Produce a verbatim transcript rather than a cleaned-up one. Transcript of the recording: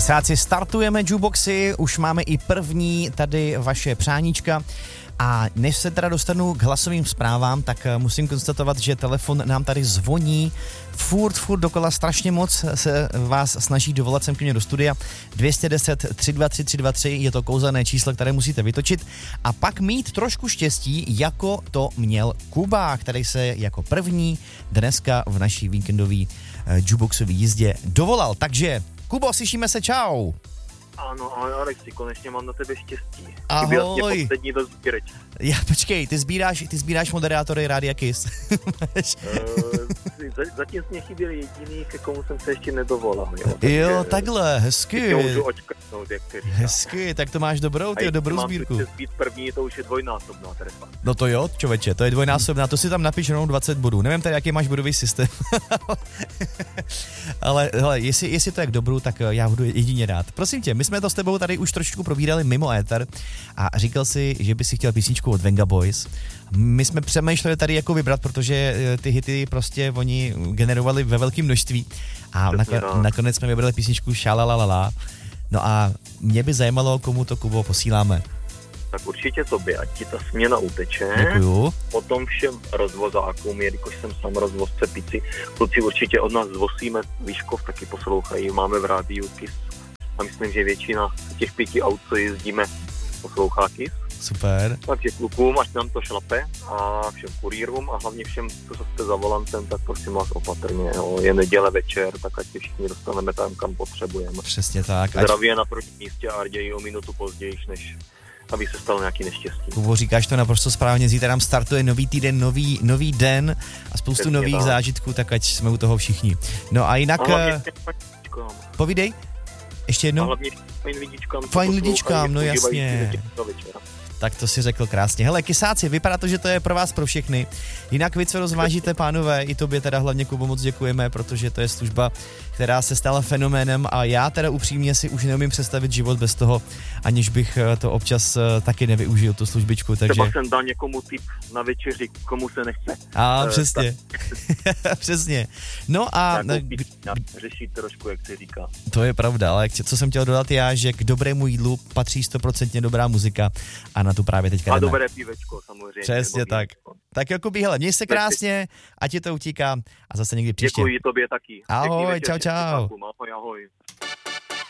Kysáci, startujeme jukeboxy, už máme i první tady vaše přáníčka. A než se teda dostanu k hlasovým zprávám, tak musím konstatovat, že telefon nám tady zvoní furt, furt dokola, strašně moc se vás snaží dovolat sem k mě do studia. dvě stě deset tři dva tři tři dva tři je to kouzelné číslo, které musíte vytočit a pak mít trošku štěstí, jako to měl Kuba, který se jako první dneska v naší víkendové jukeboxové jízdě dovolal. Takže Kubo, slyšíme se, čau. Ano, ale Alexi, konečně mám na tebe štěstí. Ahoj. Chyběl poslední do sbíreč. Já, počkej, ty sbíráš, ty sbíráš moderátory Rádia Kiss. uh, zatím mě chyběl jediný, ke komu jsem se ještě nedovolal. Jo, jo takhle, hezky. Můžu očkrtnout, jak se říká. Hezky, tak to máš dobrou, ty dobrou sbírku. A být první, to už je dvojnásobná trefa. No to jo, čověče, to je dvojnásobná, to si tam napiš rovnou dvacet bodů. Nevím tady, jaký máš bodový systém. Ale hele, jestli, jestli to je k dobru, tak já budu jedině rád. Prosím tě, my jsme to s tebou tady už trošičku probírali mimo éter a říkal si, že by si chtěl písničku od Venga Boys. My jsme přemýšleli tady jako vybrat, protože ty hity prostě oni generovali ve velkém množství a nako- nakonec jsme vybrali písničku Šalalalala. No a mě by zajímalo, komu to, Kubo, posíláme. Tak určitě tobě, ať ti ta směna uteče. Děkuju. Potom všem rozvozákům, jelikož jsem sám rozvozce pici, kluci určitě od nás zvosíme, Výškov taky poslouchají, máme v rádiu Kiss a myslím, že většina těch pěti aut, co jezdíme, poslouchá Kiss. Super. Takže klukům, ať nám to šlape a všem kurýrům a hlavně všem, co jste za volantem, tak prosím vás opatrně. Jo. Je neděle večer, tak ať všichni dostaneme tam, kam potřebujeme. Přesně tak. Zdraví je na prvním místě a raději o minutu později, než aby se stalo nějaký neštěstí. Kubo, říkáš to naprosto správně, zítra nám startuje nový týden, nový, nový den a spoustu Přesně nových tak. zážitků, tak ať jsme u toho všichni. No a jinak... A povídej, ještě jednou. A hlavně fajn lidičkám. Fajn lidičkám, no jasně. Tak to si řekl krásně. Hele, Kysáci, vypadá to, že to je pro vás pro všechny. Jinak vy, co rozvážíte, pánové, i tobě teda hlavně, Kubo, moc děkujeme, protože to je služba, která se stala fenoménem a já teda upřímně si už neumím představit život bez toho, aniž bych to občas taky nevyužil, tu službičku, takže... Třeba jsem dal někomu tip na večeři, komu se nechce. A, uh, přesně. Přesně. No a... Řešit trošku, jak se říká. To je pravda, ale co jsem chtěl dodat já, že k dobrému jídlu patří stoprocentně dobrá muzika a na tu právě teďka A jdeme. dobré pívečko, samozřejmě. Přesně tak. Tak Jakubi, hele, měj se krásně, ať ti to utíká a zase někdy příště. Děkuji tobě taky. Ahoj, čau, čau. Ahoj, ahoj.